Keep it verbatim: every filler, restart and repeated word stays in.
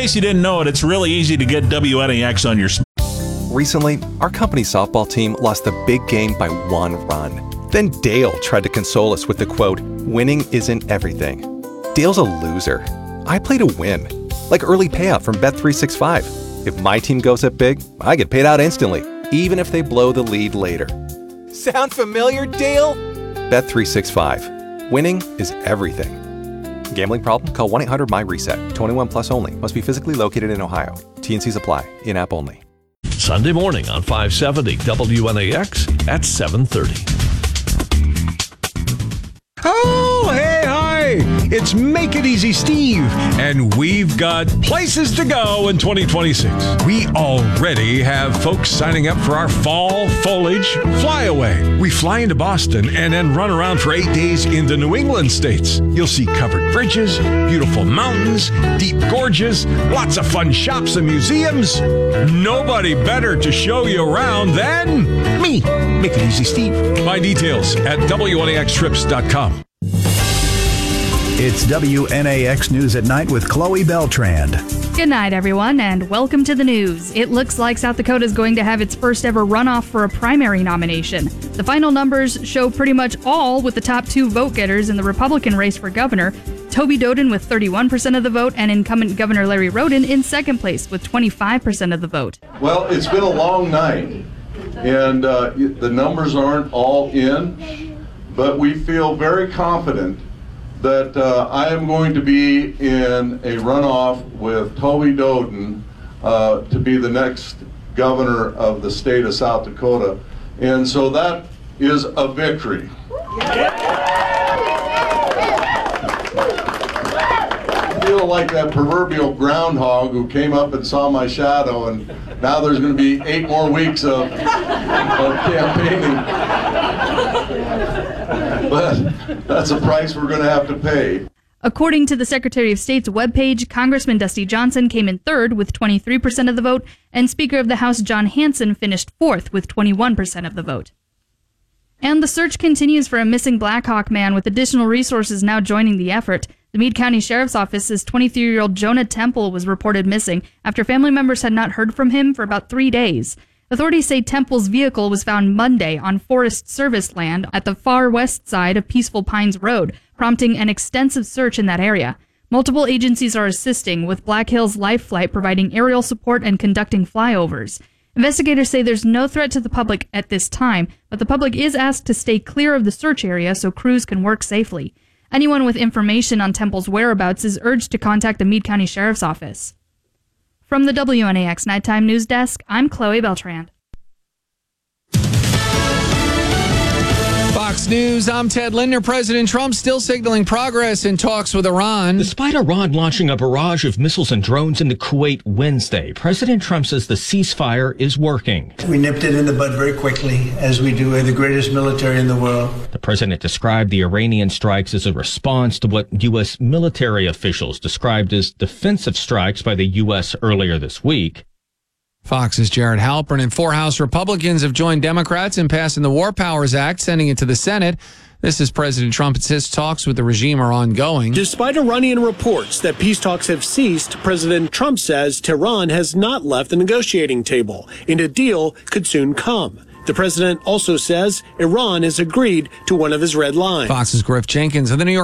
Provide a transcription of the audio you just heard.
case you didn't know it, it's really easy to get W N A X on your smartphone. Recently, our company softball team lost the big game by one run. Then Dale tried to console us with the quote, "Winning isn't everything." Dale's a loser. I play to win. Like early payout from Bet three sixty-five. If my team goes up big, I get paid out instantly, even if they blow the lead later. Sound familiar, Dale? Bet three sixty-five. Winning is everything. Gambling problem? Call one eight hundred M Y reset. twenty-one plus only. Must be physically located in Ohio. T N Cs apply. In-app only. Sunday morning on five seventy W N A X at seven thirty. Oh, hey, hi! It's Make It Easy Steve, and we've got places to go in twenty twenty-six. We already have folks signing up for our fall foliage flyaway. We fly into Boston and then run around for eight days in the New England states. You'll see covered bridges, beautiful mountains, deep gorges, lots of fun shops and museums. Nobody better to show you around than me, Make It Easy Steve. Find details at W N A X trips dot com. It's W N A X News at Night with Chloe Beltrand. Good night, everyone, and welcome to the news. It looks like South Dakota is going to have its first ever runoff for a primary nomination. The final numbers show pretty much all with the top two vote getters in the Republican race for governor. Toby Doden with thirty-one percent of the vote and incumbent Governor Larry Roden in second place with twenty-five percent of the vote. Well, it's been a long night, and uh, the numbers aren't all in, but we feel very confident that uh, I am going to be in a runoff with Toby Doden uh, to be the next governor of the state of South Dakota. And so that is a victory. I feel like that proverbial groundhog who came up and saw my shadow, and now there's going to be eight more weeks of, of campaigning. But that's a price we're going to have to pay. According to the Secretary of State's webpage, Congressman Dusty Johnson came in third with twenty-three percent of the vote, and Speaker of the House John Hanson finished fourth with twenty-one percent of the vote. And the search continues for a missing Blackhawk man, with additional resources now joining the effort. The Meade County Sheriff's Office says twenty-three-year-old Jonah Temple was reported missing after family members had not heard from him for about three days. Authorities say Temple's vehicle was found Monday on Forest Service land at the far west side of Peaceful Pines Road, prompting an extensive search in that area. Multiple agencies are assisting, with Black Hills Life Flight providing aerial support and conducting flyovers. Investigators say there's no threat to the public at this time, but the public is asked to stay clear of the search area so crews can work safely. Anyone with information on Temple's whereabouts is urged to contact the Meade County Sheriff's Office. From the W N A X Nighttime News Desk, I'm Chloe Beltrand. Fox News, I'm Ted Lindner. President Trump still signaling progress in talks with Iran. Despite Iran launching a barrage of missiles and drones into Kuwait Wednesday, President Trump says the ceasefire is working. We nipped it in the bud very quickly, as we do. We're the greatest military in the world. The president described the Iranian strikes as a response to what U S military officials described as defensive strikes by the U S earlier this week. Fox's Jared Halpern. And four House Republicans have joined Democrats in passing the War Powers Act, sending it to the Senate. This is President Trump insists talks with the regime are ongoing. Despite Iranian reports that peace talks have ceased, President Trump says Tehran has not left the negotiating table, and a deal could soon come. The president also says Iran has agreed to one of his red lines. Fox's Griff Jenkins. And the New York